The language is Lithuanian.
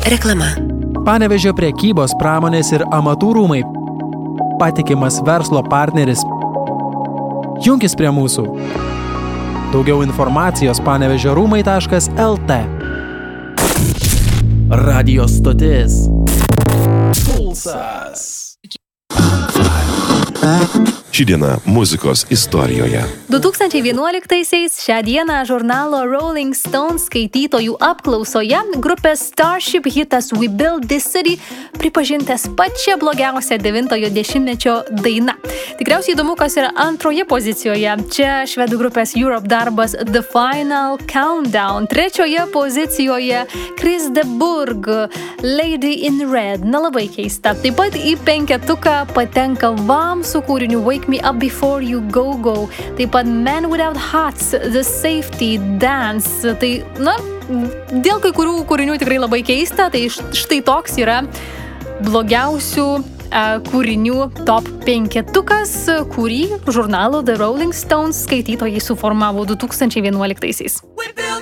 Reklama. Panevėžio prekybos, pramonės ir amatų rūmai. Patikimas verslo partneris. Junkis prie mūsų. Daugiau informacijos panevežiorūmai.lt. Radio stotis. Pulsas. Ši diena muzikos istorijoje. 2011-aisiais šią dieną žurnalo Rolling Stone skaitytojų apklausoje grupės Starship hitas We Build This City pripažintas pačia blogiausia 90-ojo dešimtmečio daina. Tikriausiai įdomu, kas yra antroje pozicijoje. Čia švedų grupės Europe darbas The Final Countdown. Trečioje pozicijoje Chris de Burgh Lady in Red. Na, labai keista. Taip pat į penketuką patenka VAM su kūriniu Wake Me Up Before You Go Go. Taip pat Man Without Hats, The Safety Dance. Tai, dėl kai kurių kūrinių tikrai labai keista. Tai štai toks yra blogiausių kūrinių top penketukas, kurį žurnalo The Rolling Stones skaitytojai suformavo 2011-aisiais.